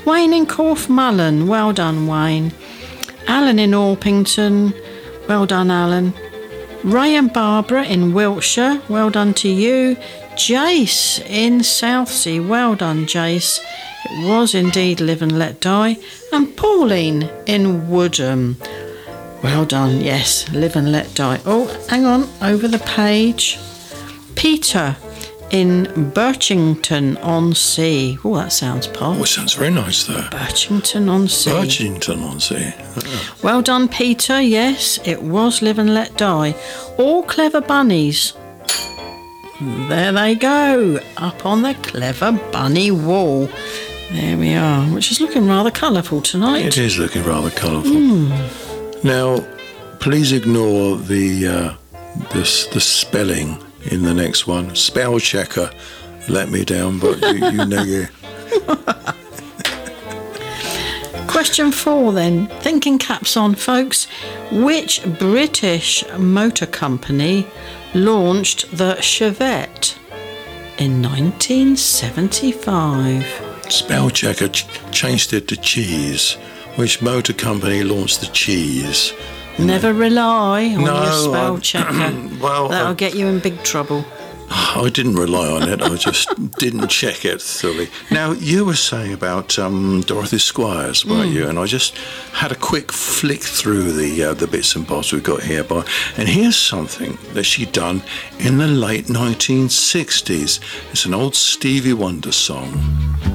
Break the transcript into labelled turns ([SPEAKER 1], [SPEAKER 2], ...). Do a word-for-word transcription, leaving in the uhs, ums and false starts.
[SPEAKER 1] Wayne in Corfmullen, well done, Wayne. Alan in Orpington, well done, Alan. Ray and Barbara in Wiltshire, well done to you. Jace in Southsea, well done, Jace. It was indeed Live and Let Die. And Pauline in Woodham, well done, yes, Live and Let Die. Oh, hang on, over the page. Peter in Birchington-on-Sea. Oh, that sounds posh.
[SPEAKER 2] Oh, it sounds very nice there.
[SPEAKER 1] Birchington-on-Sea.
[SPEAKER 2] Birchington-on-Sea.
[SPEAKER 1] Well done, Peter. Yes, it was Live and Let Die. All Clever Bunnies. There they go, up on the Clever Bunny wall. There we are, which is looking rather colourful tonight.
[SPEAKER 2] It is looking rather colourful.
[SPEAKER 1] Mm.
[SPEAKER 2] Now, please ignore the, uh, the the spelling in the next one. Spell checker let me down, but you, you know you.
[SPEAKER 1] Question four then. Thinking caps on, folks. Which British motor company launched the Chevette in nineteen seventy-five?
[SPEAKER 2] Spell checker ch- changed it to cheese. Which motor company launched the cheese?
[SPEAKER 1] Never rely on
[SPEAKER 2] no,
[SPEAKER 1] your spell
[SPEAKER 2] I,
[SPEAKER 1] checker.
[SPEAKER 2] well,
[SPEAKER 1] That'll
[SPEAKER 2] I,
[SPEAKER 1] get you in big trouble.
[SPEAKER 2] I didn't rely on it. I just didn't check it thoroughly. Now, you were saying about um, Dorothy Squires, weren't mm. you? And I just had a quick flick through the uh, the bits and bobs we've got here. By, and here's something that she'd done in the late nineteen sixties. It's an old Stevie Wonder song.